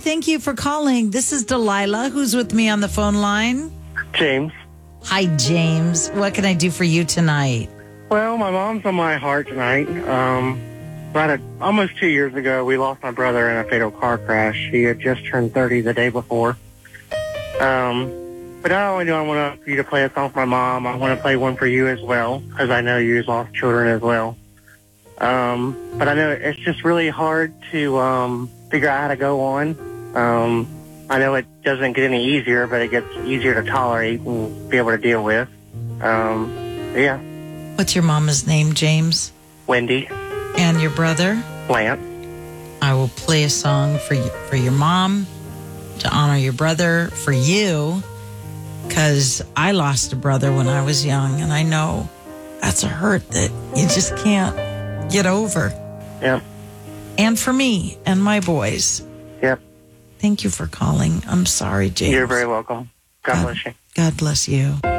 Thank you for calling. This is Delilah, who's with me on the phone line. James. Hi, James. What can I do for you tonight? Well, my mom's on my heart tonight. Almost 2 years ago, we lost my brother in a fatal car crash. He had just turned 30 the day before. But not only do I want you to play a song for my mom, I want to play one for you as well, because I know you lost children as well. But I know it's just really hard to figure out how to go on. I know it doesn't get any easier, but it gets easier to tolerate and be able to deal with. Yeah. What's your mama's name, James? Wendy. And your brother? Lance. I will play a song for your mom to honor your brother, for you, because I lost a brother when I was young, and I know that's a hurt that you just can't get over. Yep. And for me and my boys. Yep. Thank you for calling. I'm sorry, James. You're very welcome. God bless you. God bless you.